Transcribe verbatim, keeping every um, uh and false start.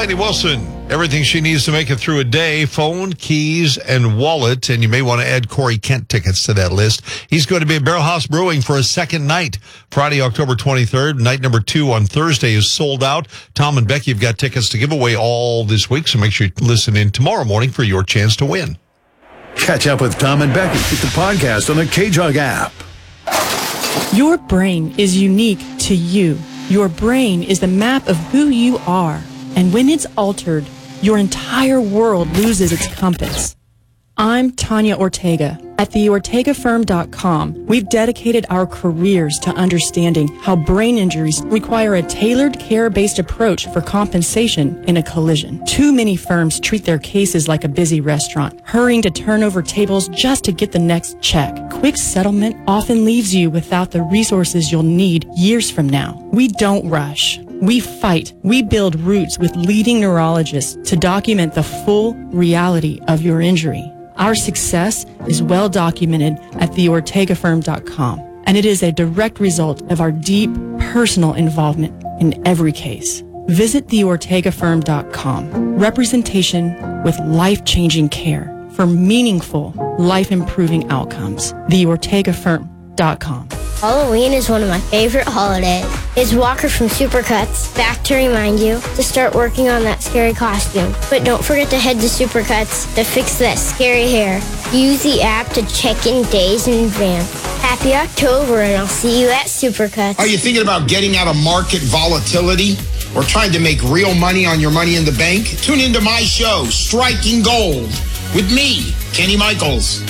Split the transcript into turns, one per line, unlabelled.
Lainey Wilson. Everything she needs to make it through a day, phone, keys, and wallet. And you may want to add Corey Kent tickets to that list. He's going to be at Barrel House Brewing for a second night. Friday, October twenty-third. Night number two on Thursday is sold out. Tom and Becky have got tickets to give away all this week, so make sure you listen in tomorrow morning for your chance to win.
Catch up with Tom and Becky with the podcast on the K-Jug app.
Your brain is unique to you. Your brain is the map of who you are. And when it's altered, your entire world loses its compass. I'm Tanya Ortega. At the ortega firm dot com, we've dedicated our careers to understanding how brain injuries require a tailored care-based approach for compensation in a collision. Too many firms treat their cases like a busy restaurant, hurrying to turn over tables just to get the next check. Quick settlement often leaves you without the resources you'll need years from now. We don't rush. We fight. We build routes with leading neurologists to document the full reality of your injury. Our success is well documented at the ortega firm dot com, and it is a direct result of our deep personal involvement in every case. Visit the ortega firm dot com. Representation with life-changing care for meaningful, life-improving outcomes. the ortega firm dot com.
Halloween is one of my favorite holidays. It's Walker from Supercuts back to remind you to start working on that scary costume. But don't forget to head to Supercuts to fix that scary hair. Use the app to check in days in advance. Happy October, and I'll see you at Supercuts.
Are you thinking about getting out of market volatility or trying to make real money on your money in the bank? Tune into my show, Striking Gold, with me, Kenny Michaels.